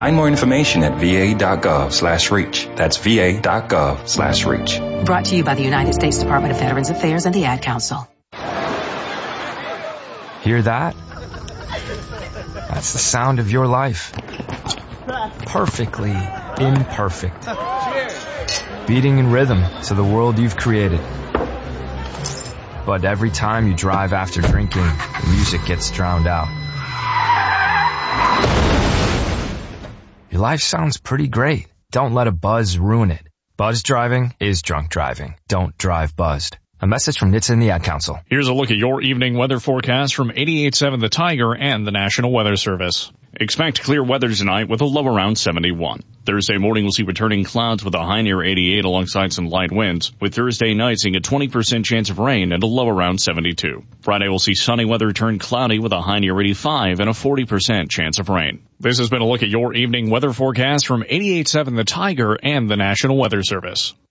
Find more information at va.gov/reach. That's va.gov/reach. Brought to you by the United States Department of Veterans Affairs and the Ad Council. Hear that? That's the sound of your life. Perfectly imperfect. Beating in rhythm to the world you've created. But every time you drive after drinking, the music gets drowned out. Your life sounds pretty great. Don't let a buzz ruin it. Buzz driving is drunk driving. Don't drive buzzed. A message from NHTSA and the Ad Council. Here's a look at your evening weather forecast from 88.7 The Tiger and the National Weather Service. Expect clear weather tonight with a low around 71. Thursday morning we'll see returning clouds with a high near 88 alongside some light winds, with Thursday night seeing a 20% chance of rain and a low around 72. Friday we'll see sunny weather turn cloudy with a high near 85 and a 40% chance of rain. This has been a look at your evening weather forecast from 88.7 The Tiger and the National Weather Service.